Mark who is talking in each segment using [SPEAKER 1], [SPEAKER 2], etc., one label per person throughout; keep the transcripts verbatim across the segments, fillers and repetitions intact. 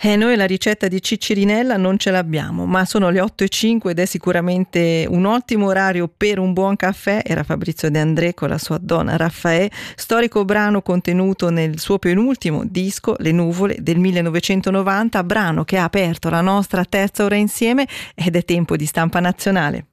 [SPEAKER 1] E noi la ricetta di Ciccirinella non ce l'abbiamo, ma sono le otto e cinque ed è sicuramente un ottimo orario per un buon caffè. Era Fabrizio De André con la sua donna Raffaè, storico brano contenuto nel suo penultimo disco Le nuvole del millenovecentonovanta, brano che ha aperto la nostra terza ora insieme ed è tempo di Stampa Nazionale.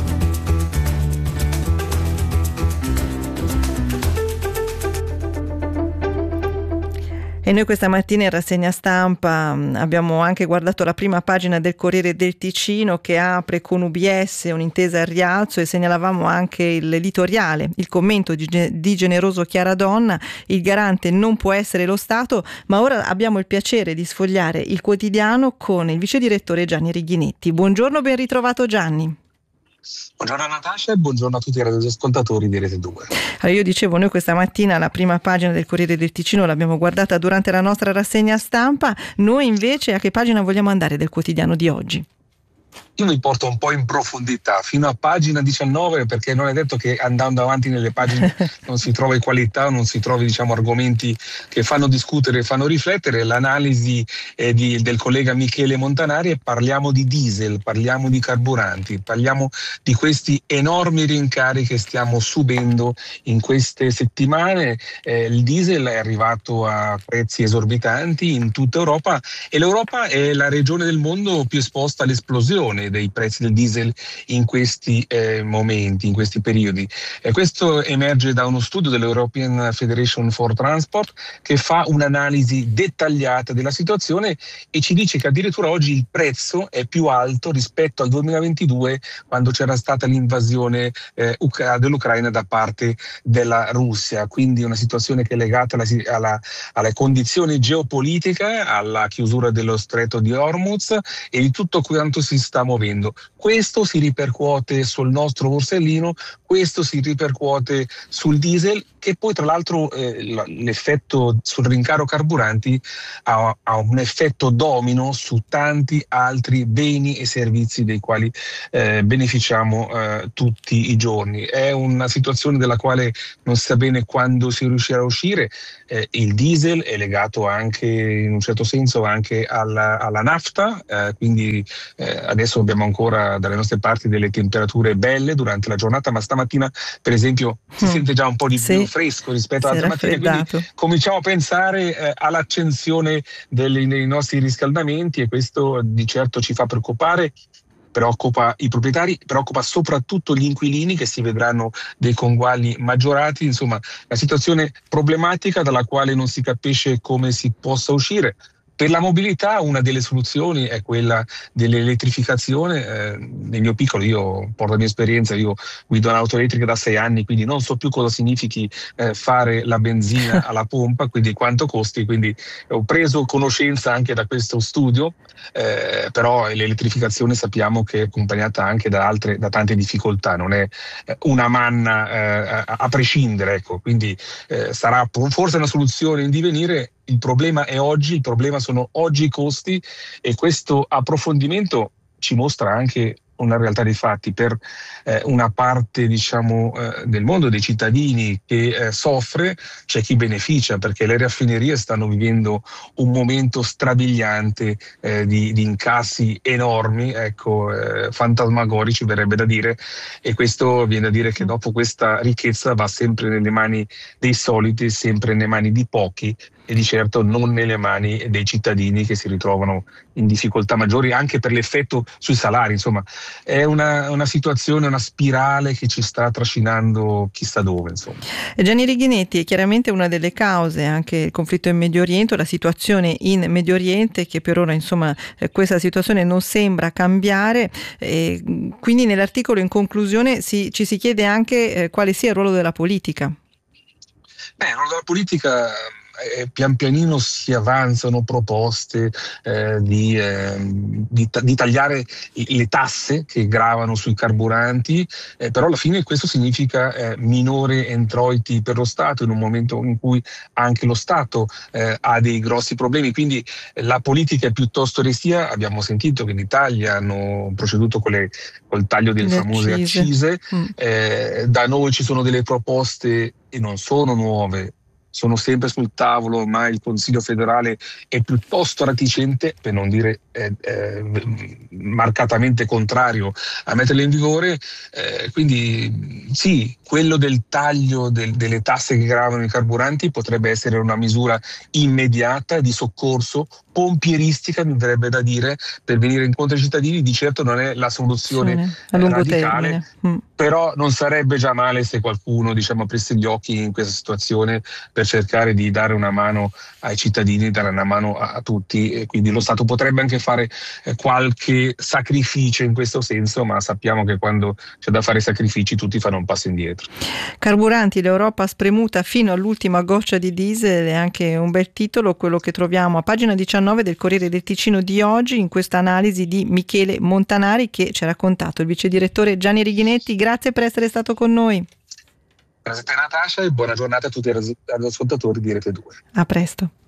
[SPEAKER 1] E noi questa mattina in rassegna stampa abbiamo anche guardato la prima pagina del Corriere del Ticino, che apre con U B S un'intesa al rialzo, e segnalavamo anche il l'editoriale, il commento di, di Generoso Chiaradonna: il garante non può essere lo Stato. Ma ora abbiamo il piacere di sfogliare il quotidiano con il vice direttore Gianni Righinetti. Buongiorno, ben ritrovato Gianni.
[SPEAKER 2] Buongiorno Natascia e buongiorno a tutti i radioascoltatori di Rete due.
[SPEAKER 1] Allora, io dicevo, noi questa mattina la prima pagina del Corriere del Ticino l'abbiamo guardata durante la nostra rassegna stampa. Noi invece a che pagina vogliamo andare del quotidiano di oggi?
[SPEAKER 2] Io mi porto un po' in profondità fino a pagina diciannove, perché non è detto che andando avanti nelle pagine non si trovi qualità, non si trovi diciamo argomenti che fanno discutere, fanno riflettere. L'analisi eh, di, del collega Michele Montanari, e parliamo di diesel, parliamo di carburanti, parliamo di questi enormi rincari che stiamo subendo in queste settimane. Eh, il diesel è arrivato a prezzi esorbitanti in tutta Europa, e l'Europa è la regione del mondo più esposta all'esplosione dei prezzi del diesel in questi eh, momenti, in questi periodi. E questo emerge da uno studio dell'European Federation for Transport, che fa un'analisi dettagliata della situazione e ci dice che addirittura oggi il prezzo è più alto rispetto al duemilaventidue, quando c'era stata l'invasione eh, dell'Ucraina da parte della Russia. Quindi una situazione che è legata alla, alla, alla condizione geopolitica, alla chiusura dello stretto di Hormuz e di tutto quanto si sta muovendo. Questo si ripercuote sul nostro borsellino, questo si ripercuote sul diesel, che poi tra l'altro eh, l'effetto sul rincaro carburanti ha, ha un effetto domino su tanti altri beni e servizi dei quali eh, beneficiamo eh, tutti i giorni. È una situazione della quale non si sa bene quando si riuscirà a uscire. Eh, il diesel è legato anche in un certo senso anche alla, alla nafta, eh, quindi eh, adesso abbiamo ancora dalle nostre parti delle temperature belle durante la giornata, ma stamattina per esempio si
[SPEAKER 1] mm.
[SPEAKER 2] sente già un po' di
[SPEAKER 1] sì.
[SPEAKER 2] più fresco rispetto all'altra mattina, quindi cominciamo a pensare eh, all'accensione dei, dei nostri riscaldamenti, e questo di certo ci fa preoccupare. Preoccupa i proprietari, preoccupa soprattutto gli inquilini, che si vedranno dei conguagli maggiorati. Insomma, la situazione problematica dalla quale non si capisce come si possa uscire. Per la mobilità una delle soluzioni è quella dell'elettrificazione. Eh, nel mio piccolo, io porto la mia esperienza, io guido un'auto elettrica da sei anni, quindi non so più cosa significhi eh, fare la benzina alla pompa, quindi quanto costi, quindi ho preso conoscenza anche da questo studio, eh, però l'elettrificazione sappiamo che è accompagnata anche da altre, da tante difficoltà, non è eh, una manna eh, a, a prescindere, ecco, quindi eh, sarà forse una soluzione in divenire. Il problema è oggi, il problema sono oggi i costi, e questo approfondimento ci mostra anche una realtà dei fatti. Per eh, una parte diciamo eh, del mondo, dei cittadini che eh, soffre, c'è chi beneficia, perché le raffinerie stanno vivendo un momento strabiliante eh, di, di incassi enormi, ecco, eh, fantasmagorici verrebbe da dire, e questo viene a dire che dopo questa ricchezza va sempre nelle mani dei soliti, sempre nelle mani di pochi, e di certo non nelle mani dei cittadini, che si ritrovano in difficoltà maggiori anche per l'effetto sui salari. Insomma, è una, una situazione, una spirale che ci sta trascinando chissà dove. Insomma.
[SPEAKER 1] Gianni Righinetti, è chiaramente una delle cause anche il conflitto in Medio Oriente, la situazione in Medio Oriente, che per ora insomma eh, questa situazione non sembra cambiare. Eh, quindi nell'articolo in conclusione si, ci si chiede anche eh, quale sia il ruolo della politica.
[SPEAKER 2] Beh, il ruolo della politica... Eh, pian pianino si avanzano proposte eh, di, eh, di, di tagliare le tasse che gravano sui carburanti, eh, però alla fine questo significa eh, minore introiti per lo Stato, in un momento in cui anche lo Stato eh, ha dei grossi problemi. Quindi eh, la politica è piuttosto restia. Abbiamo sentito che in Italia hanno proceduto con le, col taglio delle le famose accise, accise. Mm. Eh, da noi ci sono delle proposte, e non sono nuove, sono sempre sul tavolo, ma il Consiglio federale è piuttosto reticente, per non dire eh, eh, marcatamente contrario a metterle in vigore. Eh, quindi sì, quello del taglio del, delle tasse che gravano i carburanti potrebbe essere una misura immediata di soccorso, pompieristica mi verrebbe da dire, per venire incontro ai cittadini. Di certo non è la soluzione
[SPEAKER 1] Sì, a
[SPEAKER 2] eh,
[SPEAKER 1] lungo
[SPEAKER 2] radicale,
[SPEAKER 1] termine. Mm.
[SPEAKER 2] però non sarebbe già male se qualcuno, diciamo, aprisse gli occhi in questa situazione per cercare di dare una mano ai cittadini, dare una mano a, a tutti, e quindi lo Stato potrebbe anche fare eh, qualche sacrificio in questo senso, ma sappiamo che quando c'è da fare sacrifici tutti fanno un passo indietro.
[SPEAKER 1] Carburanti, l'Europa spremuta fino all'ultima goccia di diesel, è anche un bel titolo quello che troviamo a pagina diciannove del Corriere del Ticino di oggi, in questa analisi di Michele Montanari che ci ha raccontato il vice direttore Gianni Righinetti. Grazie per essere stato con noi.
[SPEAKER 2] Grazie a te Natascia e buona giornata a tutti gli ascoltatori di Rete due.
[SPEAKER 1] A presto.